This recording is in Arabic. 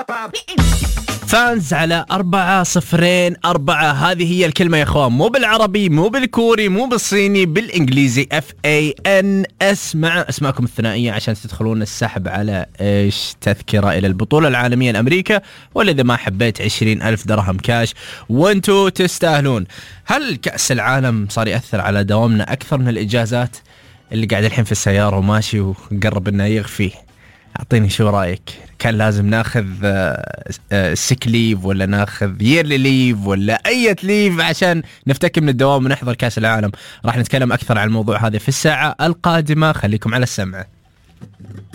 فانز على 4-0-4. هذه هي الكلمة يا اخوان، مو بالعربي مو بالكوري مو بالصيني، بالانجليزي FANS مع اسماءكم الثنائية عشان تدخلون السحب على تذكرة الى البطولة العالمية لأمريكا، ولا اذا ما حبيت 20,000 درهم كاش، وانتو تستاهلون. هل كأس العالم صار يأثر على دوامنا اكثر من الاجازات؟ اللي قاعد الحين في السيارة وماشي وقرب انه يغفي، اعطيني شو رايك؟ كان لازم ناخذ سيك ليف ولا ناخذ ييرلي ليف ولا اي ليف عشان نفتك من الدوام ونحضر كاس العالم؟ راح نتكلم اكثر عن الموضوع هذا في الساعة القادمة، خليكم على السمع.